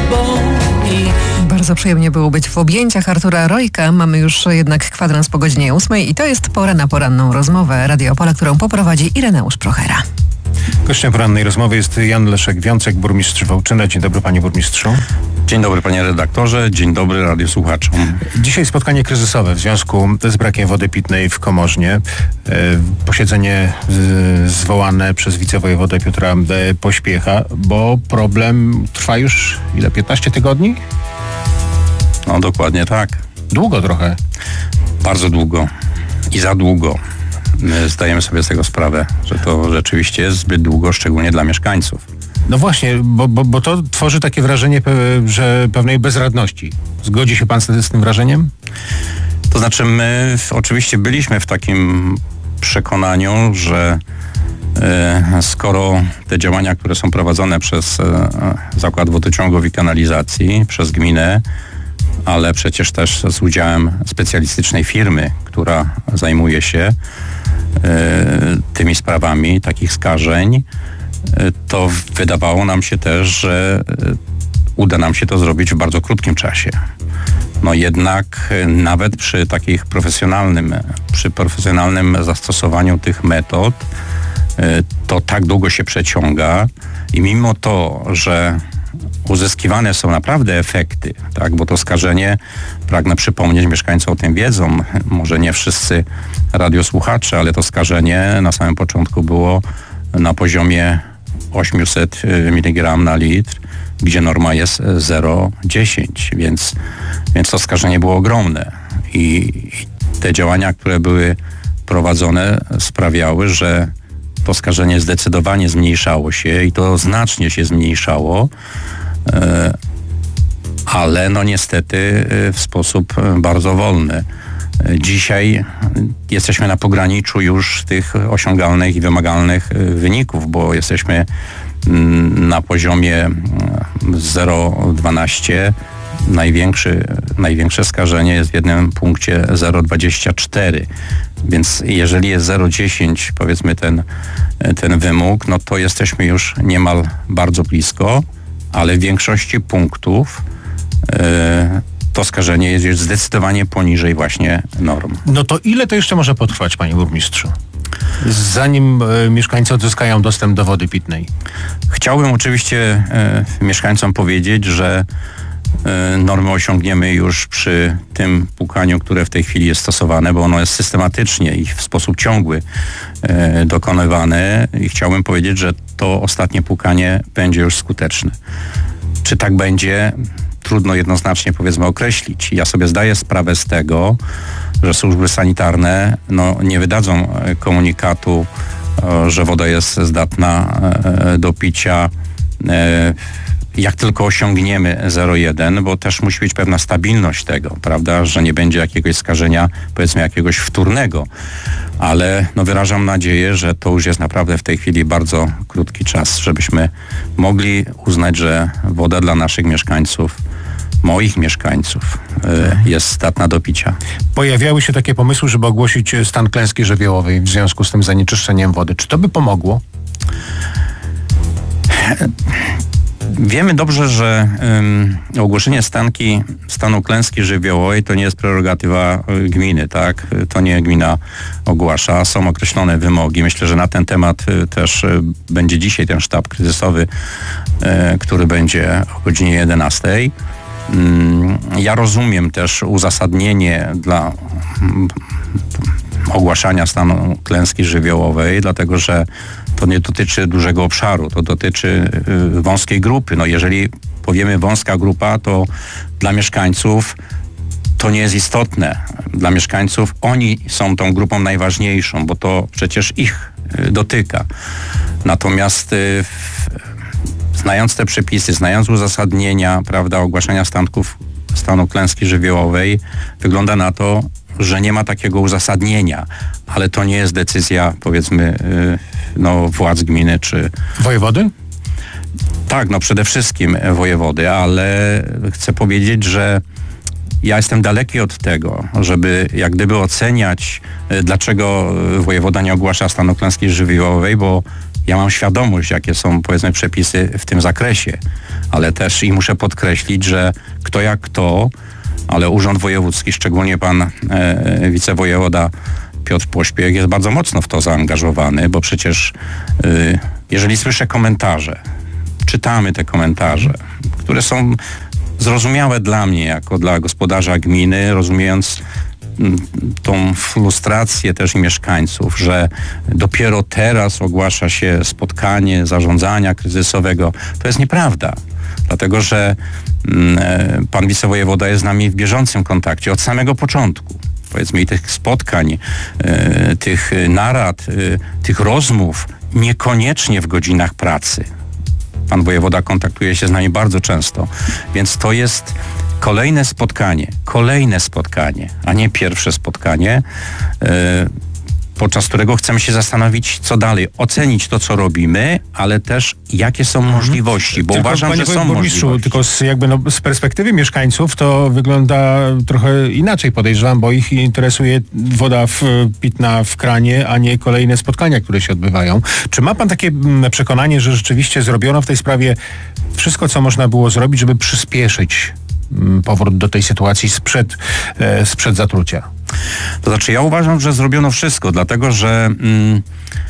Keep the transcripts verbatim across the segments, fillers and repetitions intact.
Bardzo przyjemnie było być w objęciach Artura Rojka. Mamy już jednak kwadrans po godzinie ósmej i to jest pora na poranną rozmowę Radio Opola, którą poprowadzi Ireneusz Prochera. Gościem porannej rozmowy jest Jan Leszek-Wiącek, burmistrz Wałczyna. Dzień dobry, panie burmistrzu. Dzień dobry, panie redaktorze. Dzień dobry radiosłuchaczom. Dzisiaj spotkanie kryzysowe w związku z brakiem wody pitnej w Komorznie. E, posiedzenie z, zwołane przez wicewojewodę Piotra e, Pośpiecha, bo problem trwa już ile? piętnaście tygodni? No dokładnie tak. Długo trochę. Bardzo długo i za długo. My zdajemy sobie z tego sprawę, że to rzeczywiście jest zbyt długo, szczególnie dla mieszkańców. No właśnie, bo, bo, bo to tworzy takie wrażenie, że pewnej bezradności. Zgodzi się pan z, z tym wrażeniem? To znaczy my w, oczywiście byliśmy w takim przekonaniu, że e, skoro te działania, które są prowadzone przez e, Zakład Wodociągów i Kanalizacji, przez gminę, ale przecież też z udziałem specjalistycznej firmy, która zajmuje się e, tymi sprawami takich skażeń, to wydawało nam się też, że uda nam się to zrobić w bardzo krótkim czasie. No jednak nawet przy takich profesjonalnym, przy profesjonalnym zastosowaniu tych metod to tak długo się przeciąga i mimo to, że uzyskiwane są naprawdę efekty, tak, bo to skażenie, pragnę przypomnieć, mieszkańcy o tym wiedzą, może nie wszyscy radiosłuchacze, ale to skażenie na samym początku było na poziomie osiemset miligramów na litr, gdzie norma jest zero przecinek dziesięć, więc, więc to skażenie było ogromne. I, I te działania, które były prowadzone, sprawiały, że to skażenie zdecydowanie zmniejszało się i to znacznie się zmniejszało, e, ale no niestety w sposób bardzo wolny. Dzisiaj jesteśmy na pograniczu już tych osiągalnych i wymagalnych wyników, bo jesteśmy na poziomie zero przecinek dwanaście. Największy, największe skażenie jest w jednym punkcie zero przecinek dwadzieścia cztery. Więc jeżeli jest zero przecinek dziesięć, powiedzmy ten, ten wymóg, no to jesteśmy już niemal bardzo blisko, ale w większości punktów yy, to skażenie jest już zdecydowanie poniżej właśnie norm. No to ile to jeszcze może potrwać, panie burmistrzu? Zanim e, mieszkańcy odzyskają dostęp do wody pitnej. Chciałbym oczywiście e, mieszkańcom powiedzieć, że e, normy osiągniemy już przy tym płukaniu, które w tej chwili jest stosowane, bo ono jest systematycznie i w sposób ciągły e, dokonywane i chciałbym powiedzieć, że to ostatnie płukanie będzie już skuteczne. Czy tak będzie? Trudno jednoznacznie, powiedzmy, określić. Ja sobie zdaję sprawę z tego, że służby sanitarne no, nie wydadzą komunikatu, że woda jest zdatna do picia, jak tylko osiągniemy zero przecinek jeden, bo też musi być pewna stabilność tego, prawda, że nie będzie jakiegoś skażenia, powiedzmy, jakiegoś wtórnego. Ale no, wyrażam nadzieję, że to już jest naprawdę w tej chwili bardzo krótki czas, żebyśmy mogli uznać, że woda dla naszych mieszkańców, moich mieszkańców y, jest zdatna do picia. Pojawiały się takie pomysły, żeby ogłosić stan klęski żywiołowej w związku z tym zanieczyszczeniem wody. Czy to by pomogło? Wiemy dobrze, że um, ogłoszenie stanki, stanu klęski żywiołowej to nie jest prerogatywa gminy, tak? To nie gmina ogłasza. Są określone wymogi. Myślę, że na ten temat też będzie dzisiaj ten sztab kryzysowy, e, który będzie o godzinie jedenastej. Ja rozumiem też uzasadnienie dla ogłaszania stanu klęski żywiołowej, dlatego że to nie dotyczy dużego obszaru, to dotyczy y, wąskiej grupy. No jeżeli powiemy wąska grupa, to dla mieszkańców to nie jest istotne. Dla mieszkańców oni są tą grupą najważniejszą, bo to przecież ich y, dotyka. Natomiast y, znając te przepisy, znając uzasadnienia, prawda, ogłaszania stanków, stanu klęski żywiołowej, wygląda na to, że nie ma takiego uzasadnienia, ale to nie jest decyzja, powiedzmy, no, władz gminy czy... Wojewody? Tak, no przede wszystkim wojewody, ale chcę powiedzieć, że ja jestem daleki od tego, żeby jak gdyby oceniać, dlaczego wojewoda nie ogłasza stanu klęski żywiołowej, bo Ja mam świadomość, jakie są, powiedzmy, przepisy w tym zakresie, ale też i muszę podkreślić, że kto jak kto, ale Urząd Wojewódzki, szczególnie pan e, wicewojewoda Piotr Pośpiech jest bardzo mocno w to zaangażowany, bo przecież y, jeżeli słyszę komentarze, czytamy te komentarze, które są zrozumiałe dla mnie, jako dla gospodarza gminy, rozumiejąc m, tą frustrację też i mieszkańców, że dopiero teraz ogłasza się spotkanie zarządzania kryzysowego. To jest nieprawda, dlatego że m, pan wicewojewoda jest z nami w bieżącym kontakcie od samego początku. Powiedzmy i tych spotkań, y, tych narad, y, tych rozmów, niekoniecznie w godzinach pracy. Pan wojewoda kontaktuje się z nami bardzo często, więc to jest kolejne spotkanie, kolejne spotkanie, a nie pierwsze spotkanie, y, podczas którego chcemy się zastanowić, co dalej, ocenić to, co robimy, ale też jakie są możliwości, bo tylko, uważam, że są możliwości. Tylko z, jakby no, z perspektywy mieszkańców to wygląda trochę inaczej, podejrzewam, bo ich interesuje woda w, pitna w kranie, a nie kolejne spotkania, które się odbywają. Czy ma pan takie m, przekonanie, że rzeczywiście zrobiono w tej sprawie wszystko, co można było zrobić, żeby przyspieszyć m, powrót do tej sytuacji sprzed, e, sprzed zatrucia? To znaczy, ja uważam, że zrobiono wszystko, dlatego że mm,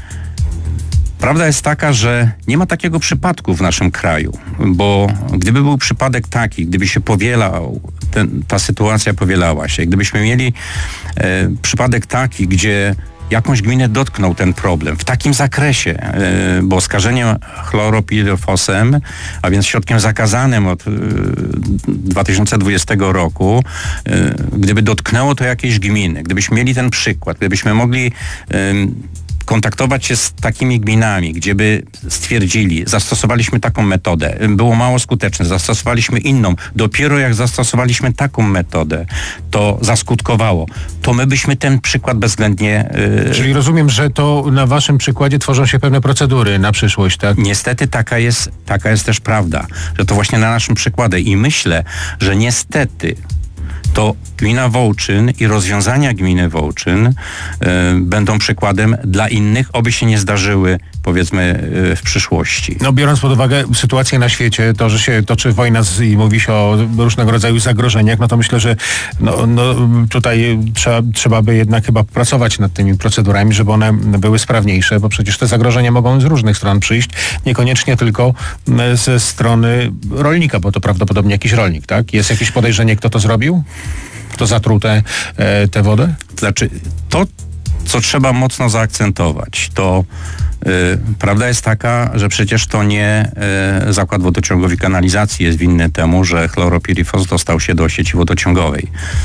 prawda jest taka, że nie ma takiego przypadku w naszym kraju, bo gdyby był przypadek taki, gdyby się powielał, ten, ta sytuacja powielała się, gdybyśmy mieli e, przypadek taki, gdzie jakąś gminę dotknął ten problem w takim zakresie, yy, bo skażenie chloropirifosem, a więc środkiem zakazanym od yy, dwa tysiące dwudziestego roku, yy, gdyby dotknęło to jakiejś gminy, gdybyśmy mieli ten przykład, gdybyśmy mogli yy, kontaktować się z takimi gminami, gdzie by stwierdzili, zastosowaliśmy taką metodę, było mało skuteczne, zastosowaliśmy inną. Dopiero jak zastosowaliśmy taką metodę, to zaskutkowało. To my byśmy ten przykład bezwzględnie... Yy... Czyli rozumiem, że to na waszym przykładzie tworzą się pewne procedury na przyszłość, tak? Niestety taka jest, taka jest też prawda, że to właśnie na naszym przykładzie i myślę, że niestety to gmina Wołczyn i rozwiązania gminy Wołczyn y, będą przykładem dla innych, oby się nie zdarzyły, powiedzmy, y, w przyszłości. No biorąc pod uwagę sytuację na świecie, to, że się toczy wojna z, i mówi się o różnego rodzaju zagrożeniach, no to myślę, że no, no, tutaj trzeba, trzeba by jednak chyba pracować nad tymi procedurami, żeby one były sprawniejsze, bo przecież te zagrożenia mogą z różnych stron przyjść, niekoniecznie tylko ze strony rolnika, bo to prawdopodobnie jakiś rolnik, tak? Jest jakieś podejrzenie, kto to zrobił? Kto zatruł tę te, te wodę? Znaczy, to, co trzeba mocno zaakcentować, to yy, prawda jest taka, że przecież to nie yy, Zakład Wodociągowy i Kanalizacji jest winny temu, że chloropirifos dostał się do sieci wodociągowej.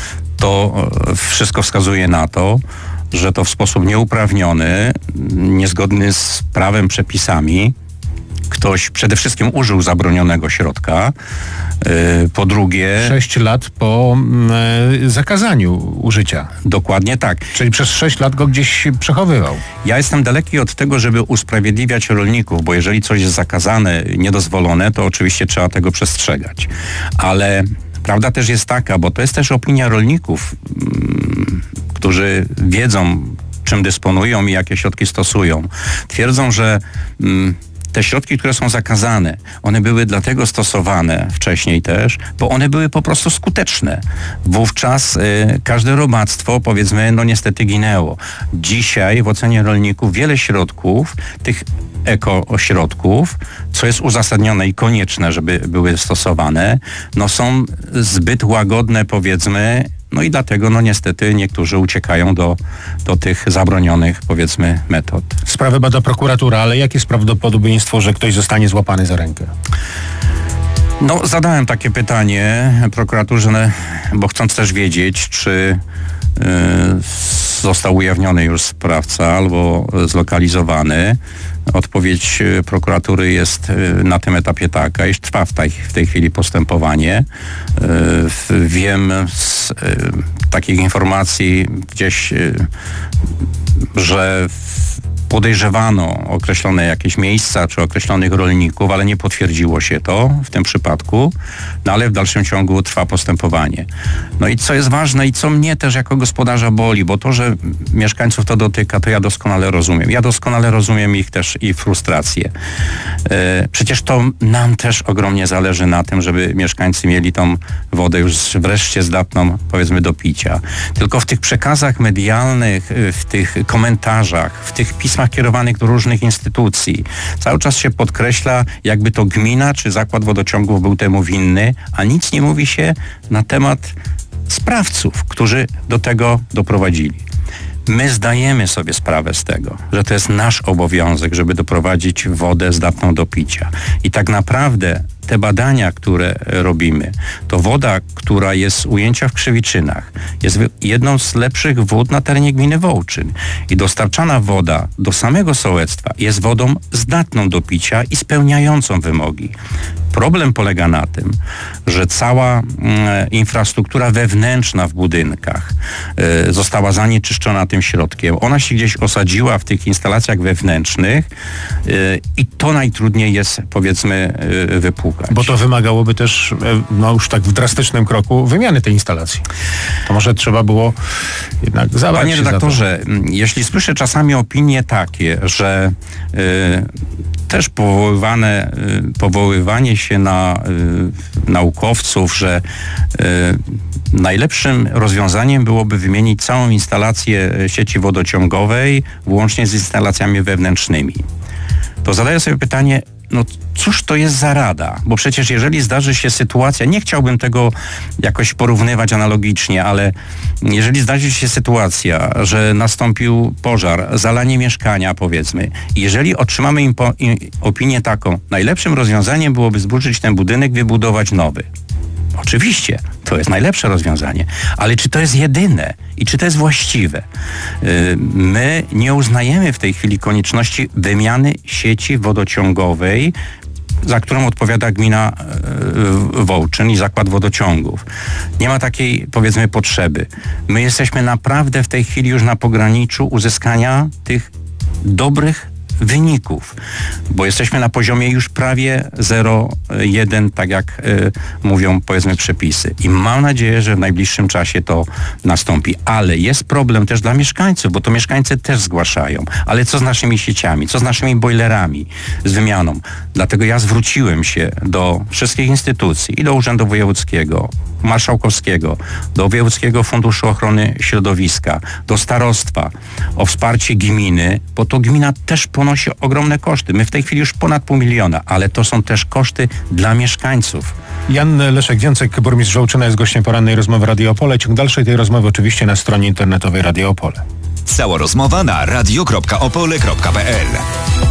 To yy, wszystko wskazuje na to, że to w sposób nieuprawniony, niezgodny z prawem, przepisami, ktoś przede wszystkim użył zabronionego środka. Yy, po drugie... Sześć lat po y, zakazaniu użycia. Dokładnie tak. Czyli przez sześć lat go gdzieś przechowywał. Ja jestem daleki od tego, żeby usprawiedliwiać rolników, bo jeżeli coś jest zakazane, niedozwolone, to oczywiście trzeba tego przestrzegać. Ale prawda też jest taka, bo to jest też opinia rolników, mm, którzy wiedzą, czym dysponują i jakie środki stosują. Twierdzą, że mm, te środki, które są zakazane, one były dlatego stosowane wcześniej też, bo one były po prostu skuteczne. Wówczas y, każde robactwo, powiedzmy, no niestety ginęło. Dzisiaj w ocenie rolników wiele środków, tych ekośrodków, co jest uzasadnione i konieczne, żeby były stosowane, no są zbyt łagodne, powiedzmy, no i dlatego, no niestety, niektórzy uciekają do, do tych zabronionych, powiedzmy, metod. Sprawę bada prokuratura, ale jakie jest prawdopodobieństwo, że ktoś zostanie złapany za rękę? No, zadałem takie pytanie prokuraturze, bo chcąc też wiedzieć, czy y, został ujawniony już sprawca albo zlokalizowany. Odpowiedź prokuratury jest na tym etapie taka, iż trwa w tej, w tej chwili postępowanie. Wiem z takich informacji gdzieś, że podejrzewano określone jakieś miejsca czy określonych rolników, ale nie potwierdziło się to w tym przypadku, no ale w dalszym ciągu trwa postępowanie. No i co jest ważne i co mnie też jako gospodarza boli, bo to, że mieszkańców to dotyka, to ja doskonale rozumiem. Ja doskonale rozumiem ich też i frustrację. E, przecież to nam też ogromnie zależy na tym, żeby mieszkańcy mieli tą wodę już wreszcie zdatną, powiedzmy, do picia. Tylko w tych przekazach medialnych, w tych komentarzach, w tych pismach kierowanych do różnych instytucji cały czas się podkreśla, jakby to gmina czy zakład wodociągów był temu winny, a nic nie mówi się na temat sprawców, którzy do tego doprowadzili. My zdajemy sobie sprawę z tego, że to jest nasz obowiązek, żeby doprowadzić wodę zdatną do picia. I tak naprawdę te badania, które robimy, to woda, która jest z ujęcia w Krzywiczynach, jest jedną z lepszych wód na terenie gminy Wołczyn. I dostarczana woda do samego sołectwa jest wodą zdatną do picia i spełniającą wymogi. Problem polega na tym, że cała mm, infrastruktura wewnętrzna w budynkach y, została zanieczyszczona tym środkiem. Ona się gdzieś osadziła w tych instalacjach wewnętrznych y, i to najtrudniej jest, powiedzmy, y, wypłukać. Bo to wymagałoby też, no już tak w drastycznym kroku, wymiany tej instalacji. To może trzeba było jednak zabrać Panie się redaktorze, za to. Jeśli słyszę czasami opinie takie, że y, też powoływane, y, powoływanie się na y, naukowców, że y, najlepszym rozwiązaniem byłoby wymienić całą instalację sieci wodociągowej włącznie z instalacjami wewnętrznymi. To zadaję sobie pytanie, no cóż to jest za rada? Bo przecież jeżeli zdarzy się sytuacja, nie chciałbym tego jakoś porównywać analogicznie, ale jeżeli zdarzy się sytuacja, że nastąpił pożar, zalanie mieszkania, powiedzmy, i jeżeli otrzymamy impo, im, opinię taką, najlepszym rozwiązaniem byłoby zburzyć ten budynek, wybudować nowy. Oczywiście, to jest najlepsze rozwiązanie, ale czy to jest jedyne i czy to jest właściwe? My nie uznajemy w tej chwili konieczności wymiany sieci wodociągowej, za którą odpowiada gmina Wołczyn i zakład wodociągów. Nie ma takiej, powiedzmy, potrzeby. My jesteśmy naprawdę w tej chwili już na pograniczu uzyskania tych dobrych wyników, bo jesteśmy na poziomie już prawie zero przecinek jeden, tak jak y, mówią, powiedzmy, przepisy. I mam nadzieję, że w najbliższym czasie to nastąpi. Ale jest problem też dla mieszkańców, bo to mieszkańcy też zgłaszają. Ale co z naszymi sieciami? Co z naszymi bojlerami? Z wymianą? Dlatego ja zwróciłem się do wszystkich instytucji i do Urzędu Wojewódzkiego, Marszałkowskiego, do Wojewódzkiego Funduszu Ochrony Środowiska, do starostwa o wsparcie gminy, bo to gmina też ponosi ogromne koszty. My w tej chwili już ponad pół miliona, ale to są też koszty dla mieszkańców. Jan Leszek-Więcek, burmistrz Wołczyna, jest gościem porannej rozmowy Radio Opole. Ciąg dalszej tej rozmowy oczywiście na stronie internetowej Radio Opole. Cała rozmowa na radio kropka opole kropka p l.